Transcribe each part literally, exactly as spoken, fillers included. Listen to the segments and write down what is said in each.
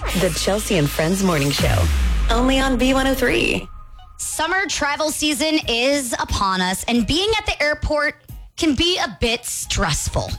The Chelsea and Friends Morning Show. Only on B one oh three. Summer travel season is upon us, and being at the airport can be a bit stressful.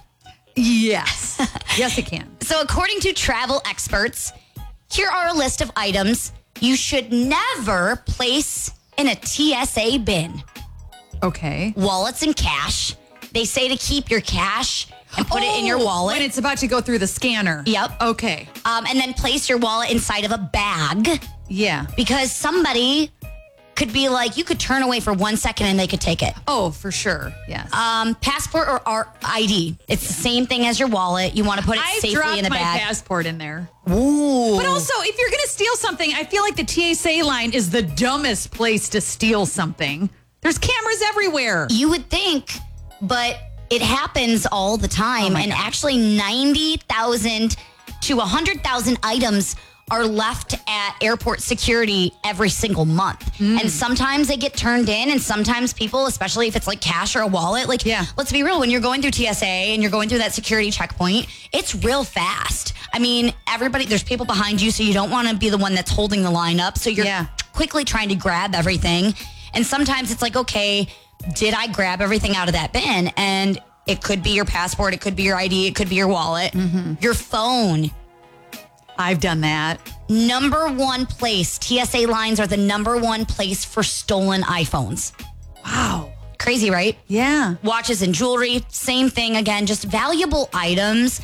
Yes. Yes, it can. So according to travel experts, here are a list of items you should never place in a T S A bin. Okay. Wallets and cash. They say to keep your cash and put oh, it in your wallet. When it's about to go through the scanner. Yep. Okay. Um, and then place your wallet inside of a bag. Yeah. Because somebody could be like, you could turn away for one second and they could take it. Oh, for sure. Yes. Um, passport or, or I D. It's the same thing as your wallet. You want to put it I safely in a my bag. passport in there. Ooh. But also, if you're going to steal something, I feel like the T S A line is the dumbest place to steal something. There's cameras everywhere. You would think, but it happens all the time. Oh and God. actually ninety thousand to one hundred thousand items are left at airport security every single month. Mm. And sometimes they get turned in, and sometimes people, especially if it's like cash or a wallet, like, yeah. let's be real, when you're going through T S A and you're going through that security checkpoint, it's real fast. I mean, everybody, there's people behind you, so you don't want to be the one that's holding the line up. So you're yeah. quickly trying to grab everything. And sometimes it's like, okay, did I grab everything out of that bin? And it could be your passport, it could be your I D, it could be your wallet, mm-hmm. your phone. I've done that. Number one place. T S A lines are the number one place for stolen iPhones. Wow. Crazy, right? Yeah. Watches and jewelry, same thing. Again, just valuable items.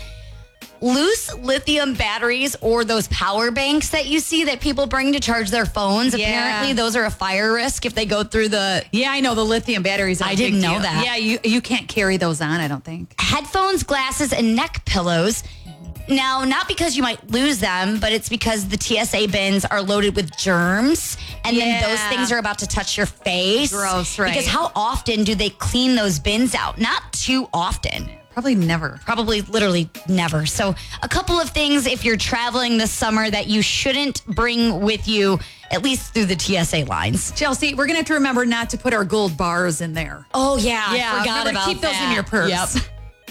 Loose lithium batteries or those power banks that you see that people bring to charge their phones. Yeah. Apparently, those are a fire risk if they go through the... Yeah, I know the lithium batteries. Are I a didn't big know deal. that. Yeah, you, you can't carry those on, I don't think. Headphones, glasses, and neck pillows. Now, not because you might lose them, but it's because the T S A bins are loaded with germs, and yeah. then those things are about to touch your face. Gross, right. Because how often do they clean those bins out? Not too often. Probably never. Probably literally never. So a couple of things if you're traveling this summer that you shouldn't bring with you, at least through the T S A lines. Chelsea, we're going to have to remember not to put our gold bars in there. Oh, yeah. Yeah, I forgot remember about to keep that. those in your purse. Yep.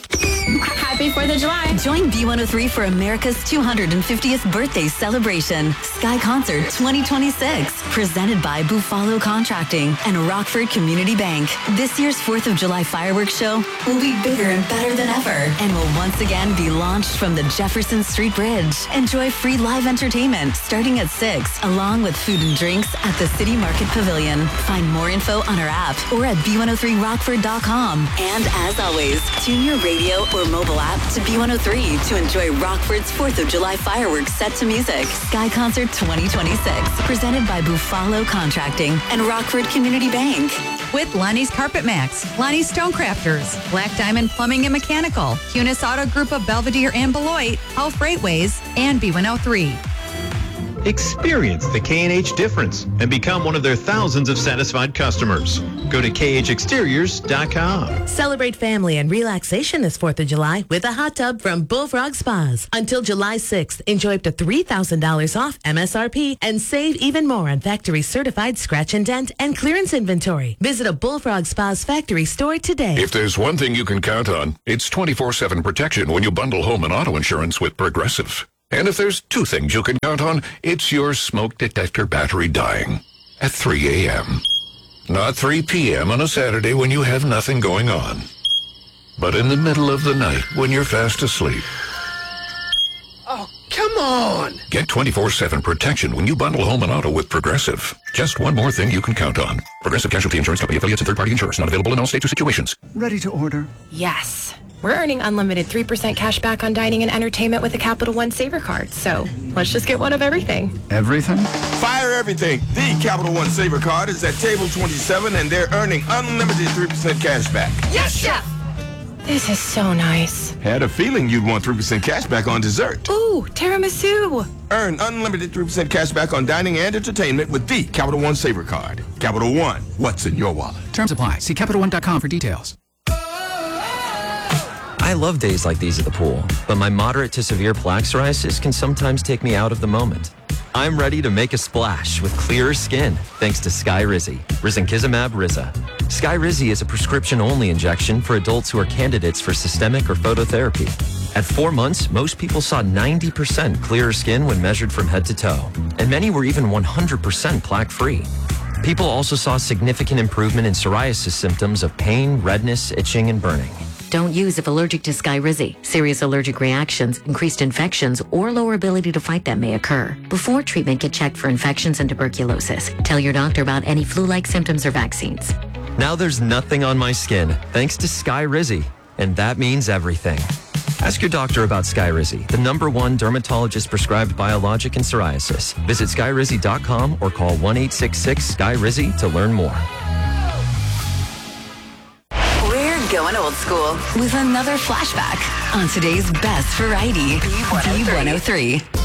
Happy fourth of July. Join B one oh three for America's two hundred fiftieth birthday celebration. Sky Concert twenty twenty-six. Presented by Buffalo Contracting and Rockford Community Bank. This year's fourth of July fireworks show will be bigger and better than ever and will once again be launched from the Jefferson Street Bridge. Enjoy free live entertainment starting at six, along with food and drinks at the City Market Pavilion. Find more info on our app or at B one oh three rockford dot com. And as always, tune your radio or mobile app to B one oh three to enjoy Rockford's fourth of July fireworks set to music. Sky Concert twenty twenty-six, presented by Buffalo Contracting and Rockford Community Bank. With Lonnie's Carpet Max, Lonnie's Stonecrafters, Black Diamond Plumbing and Mechanical, Cunis Auto Group of Belvedere and Beloit, Hull Freightways, and B one oh three. Experience the K and H difference and become one of their thousands of satisfied customers. Go to K H exteriors dot com. Celebrate family and relaxation this fourth of July with a hot tub from Bullfrog Spas. Until July sixth, enjoy up to three thousand dollars off M S R P and save even more on factory certified scratch and dent and clearance inventory. Visit a Bullfrog Spas factory store today. If there's one thing you can count on, it's twenty-four seven protection when you bundle home and auto insurance with Progressive. And if there's two things you can count on, it's your smoke detector battery dying at three a.m. Not three p.m. on a Saturday when you have nothing going on, but in the middle of the night when you're fast asleep. Oh, come on! Get twenty-four seven protection when you bundle home and auto with Progressive. Just one more thing you can count on. Progressive Casualty Insurance Company, affiliates, and third-party insurance. Not available in all states or situations. Ready to order? Yes. We're earning unlimited three percent cash back on dining and entertainment with a Capital One Saver card. So let's just get one of everything. Everything? Fire everything. The Capital One Saver card is at table twenty-seven, and they're earning unlimited three percent cash back. Yes, Chef! This is so nice. Had a feeling you'd want three percent cash back on dessert. Ooh, tiramisu. Earn unlimited three percent cash back on dining and entertainment with the Capital One Saver card. Capital One, what's in your wallet? Terms apply. See Capital One dot com for details. I love days like these at the pool, but my moderate to severe plaque psoriasis can sometimes take me out of the moment. I'm ready to make a splash with clearer skin thanks to Skyrizi, risankizumab Riza. Skyrizi is a prescription-only injection for adults who are candidates for systemic or phototherapy. At four months, most people saw ninety percent clearer skin when measured from head to toe, and many were even one hundred percent plaque-free. People also saw significant improvement in psoriasis symptoms of pain, redness, itching, and burning. Don't use if allergic to Skyrizi. Serious allergic reactions, increased infections, or lower ability to fight them may occur. Before treatment, get checked for infections and tuberculosis. Tell your doctor about any flu-like symptoms or vaccines. Now there's nothing on my skin, thanks to Skyrizi, and that means everything. Ask your doctor about Skyrizi, the number one dermatologist-prescribed biologic in psoriasis. Visit skyrizi dot com or call one eight six six S K Y R I Z Y to learn more. We're going old school with another flashback on today's best variety, B one oh three.